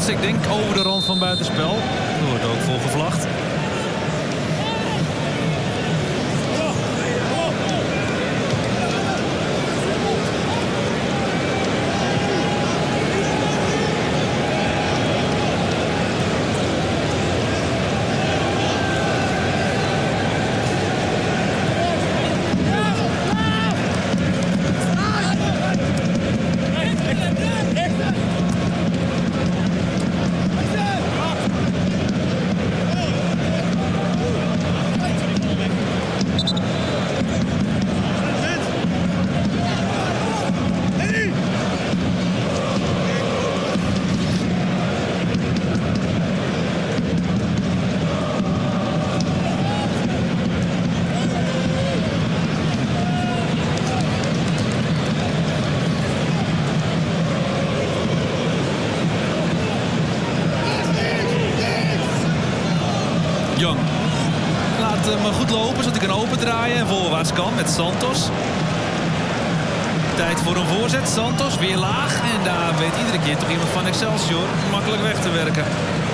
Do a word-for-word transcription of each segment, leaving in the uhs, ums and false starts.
schetsen. Ik denk over de rand van buitenspel. Er wordt ook voor gevlacht. Young laat hem goed lopen, zodat hij kan opendraaien en voorwaarts kan met Santos. Tijd voor een voorzet. Santos weer laag. En daar weet iedere keer toch iemand van Excelsior makkelijk weg te werken.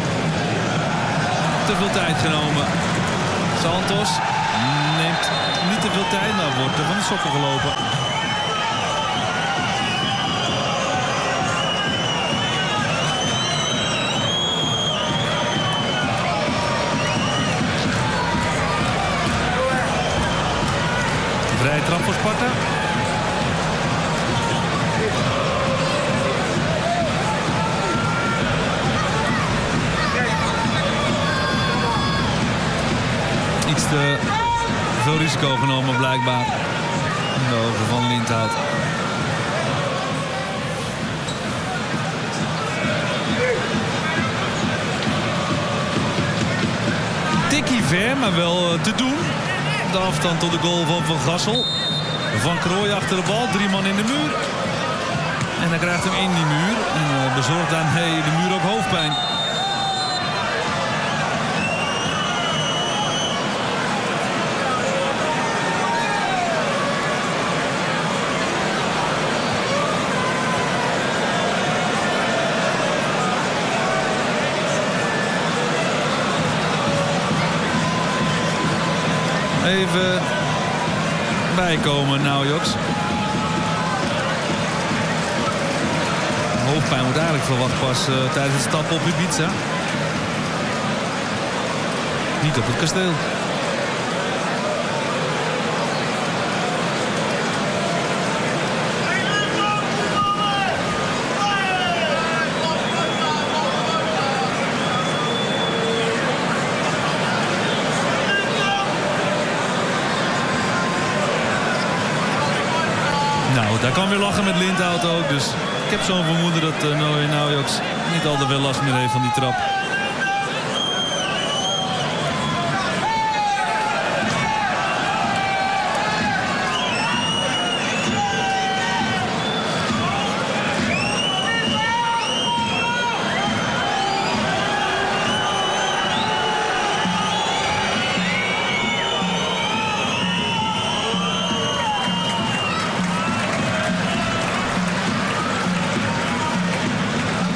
Te veel tijd genomen. Santos neemt niet te veel tijd, maar wordt er van de sokken gelopen. Vrije trap voor Sparta. Iets te veel risico genomen blijkbaar. In de ogen van Lindhout. Tikkie ver, maar wel te doen. De afstand tot de goal van Van Gassel. Van Krooij achter de bal, drie man in de muur. En hij krijgt hem in die muur. En bezorgt daarmee de muur ook hoofdpijn. Even bijkomen, Naujoks. Hoofdpijn wordt eigenlijk verwacht pas uh, tijdens het stappen op Ibiza. Niet op het kasteel. Nou, daar kan weer lachen met Lindhout ook. Dus ik heb zo'n vermoeden dat uh, Naujoks niet al te veel last meer heeft van die trap.